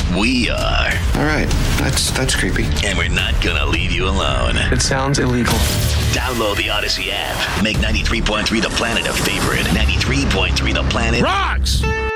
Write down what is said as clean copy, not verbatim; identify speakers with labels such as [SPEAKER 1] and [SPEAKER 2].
[SPEAKER 1] We are.
[SPEAKER 2] All right, that's creepy.
[SPEAKER 1] And we're not gonna leave you alone.
[SPEAKER 3] It sounds illegal.
[SPEAKER 1] Download the Odyssey app. Make 93.3 The Planet a favorite. 93.3 The Planet
[SPEAKER 4] Rocks!